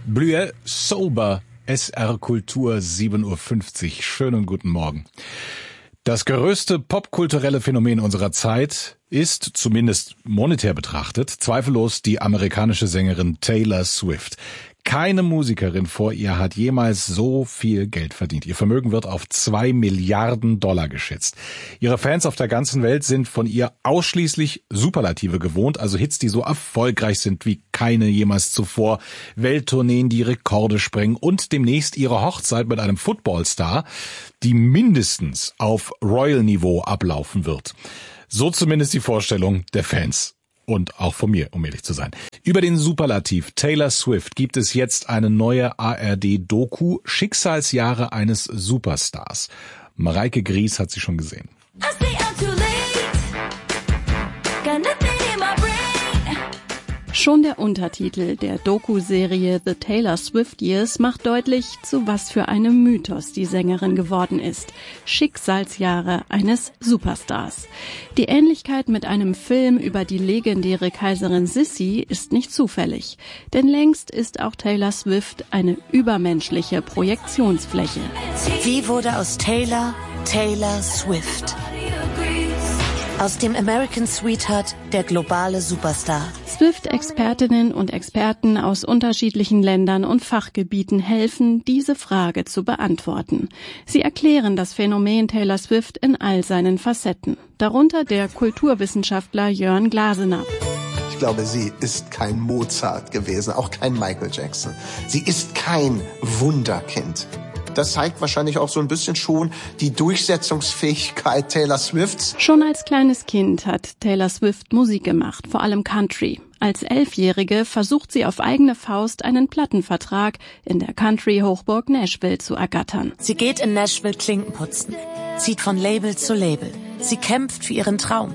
Blüher Sober, SR Kultur 7.50 Uhr. Schönen guten Morgen. Das größte popkulturelle Phänomen unserer Zeit ist, zumindest monetär betrachtet, zweifellos die amerikanische Sängerin Taylor Swift. Keine Musikerin vor ihr hat jemals so viel Geld verdient. Ihr Vermögen wird auf $2 Milliarden geschätzt. Ihre Fans auf der ganzen Welt sind von ihr ausschließlich Superlative gewohnt, also Hits, die so erfolgreich sind wie keine jemals zuvor, Welttourneen, die Rekorde sprengen und demnächst ihre Hochzeit mit einem Footballstar, die mindestens auf Royal-Niveau ablaufen wird. So zumindest die Vorstellung der Fans. Und auch von mir, um ehrlich zu sein. Über den Superlativ Taylor Swift gibt es jetzt eine neue ARD-Doku, Schicksalsjahre eines Superstars. Mareike Gries hat sie schon gesehen. Schon der Untertitel der Doku-Serie The Taylor Swift Years macht deutlich, zu was für einem Mythos die Sängerin geworden ist. Schicksalsjahre eines Superstars. Die Ähnlichkeit mit einem Film über die legendäre Kaiserin Sissi ist nicht zufällig. Denn längst ist auch Taylor Swift eine übermenschliche Projektionsfläche. Wie wurde aus Taylor Swift? Aus dem American Sweetheart der globale Superstar. Swift-Expertinnen und Experten aus unterschiedlichen Ländern und Fachgebieten helfen, diese Frage zu beantworten. Sie erklären das Phänomen Taylor Swift in all seinen Facetten. Darunter der Kulturwissenschaftler Jörn Glasenapp. Ich glaube, sie ist kein Mozart gewesen, auch kein Michael Jackson. Sie ist kein Wunderkind. Das zeigt wahrscheinlich auch so ein bisschen schon die Durchsetzungsfähigkeit Taylor Swifts. Schon als kleines Kind hat Taylor Swift Musik gemacht, vor allem Country. Als 11-Jährige versucht sie auf eigene Faust einen Plattenvertrag in der Country-Hochburg Nashville zu ergattern. Sie geht in Nashville Klinken putzen, zieht von Label zu Label. Sie kämpft für ihren Traum.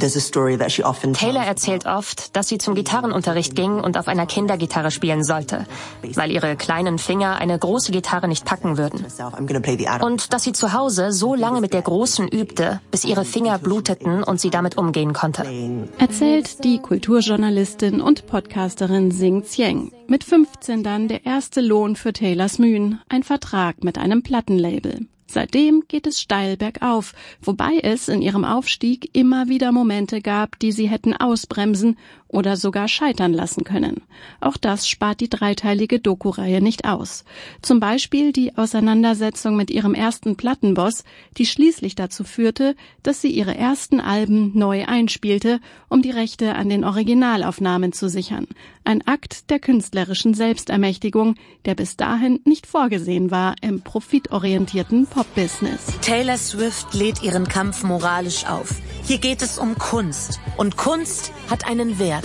Taylor erzählt oft, dass sie zum Gitarrenunterricht ging und auf einer Kindergitarre spielen sollte, weil ihre kleinen Finger eine große Gitarre nicht packen würden. Und dass sie zu Hause so lange mit der großen übte, bis ihre Finger bluteten und sie damit umgehen konnte. Erzählt die Kulturjournalistin und Podcasterin Sing Tsieng. Mit 15 dann der erste Lohn für Taylors Mühen, ein Vertrag mit einem Plattenlabel. Seitdem geht es steil bergauf, wobei es in ihrem Aufstieg immer wieder Momente gab, die sie hätten ausbremsen oder sogar scheitern lassen können. Auch das spart die dreiteilige Doku-Reihe nicht aus. Zum Beispiel die Auseinandersetzung mit ihrem ersten Plattenboss, die schließlich dazu führte, dass sie ihre ersten Alben neu einspielte, um die Rechte an den Originalaufnahmen zu sichern. Ein Akt der künstlerischen Selbstermächtigung, der bis dahin nicht vorgesehen war im profitorientierten Pop-Business. Taylor Swift lädt ihren Kampf moralisch auf. Hier geht es um Kunst. Und Kunst hat einen Wert.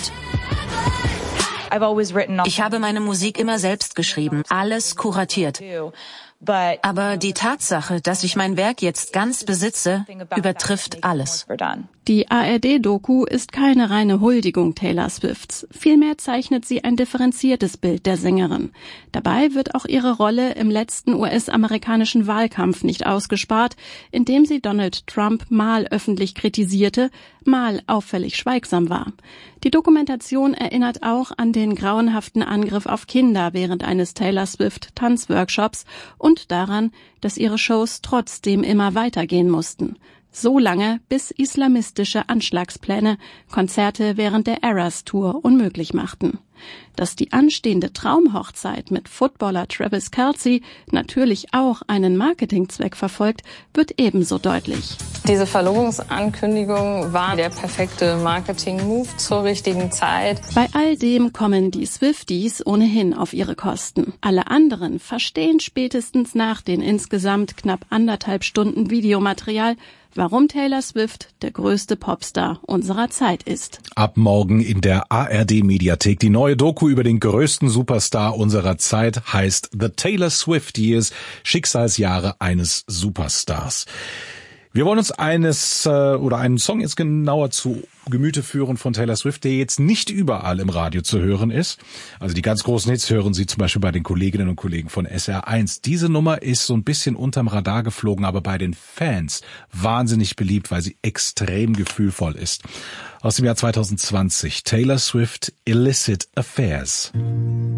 Ich habe meine Musik immer selbst geschrieben, alles kuratiert. Aber die Tatsache, dass ich mein Werk jetzt ganz besitze, übertrifft alles. Die ARD-Doku ist keine reine Huldigung Taylor Swifts. Vielmehr zeichnet sie ein differenziertes Bild der Sängerin. Dabei wird auch ihre Rolle im letzten US-amerikanischen Wahlkampf nicht ausgespart, indem sie Donald Trump mal öffentlich kritisierte, mal auffällig schweigsam war. Die Dokumentation erinnert auch an den grauenhaften Angriff auf Kinder während eines Taylor Swift-Tanzworkshops und daran, dass ihre Shows trotzdem immer weitergehen mussten. So lange, bis islamistische Anschlagspläne Konzerte während der Eras Tour unmöglich machten. Dass die anstehende Traumhochzeit mit Footballer Travis Kelce natürlich auch einen Marketingzweck verfolgt, wird ebenso deutlich. Diese Verlobungsankündigung war der perfekte Marketing-Move zur richtigen Zeit. Bei all dem kommen die Swifties ohnehin auf ihre Kosten. Alle anderen verstehen spätestens nach den insgesamt knapp 1,5 Stunden Videomaterial, warum Taylor Swift der größte Popstar unserer Zeit ist. Ab morgen in der ARD-Mediathek. Die neue Doku über den größten Superstar unserer Zeit heißt The Taylor Swift Years, Schicksalsjahre eines Superstars. Wir wollen uns einen Song jetzt genauer zu Gemüte führen von Taylor Swift, der jetzt nicht überall im Radio zu hören ist. Also die ganz großen Hits hören Sie zum Beispiel bei den Kolleginnen und Kollegen von SR1. Diese Nummer ist so ein bisschen unterm Radar geflogen, aber bei den Fans wahnsinnig beliebt, weil sie extrem gefühlvoll ist. Aus dem Jahr 2020, Taylor Swift, Illicit Affairs.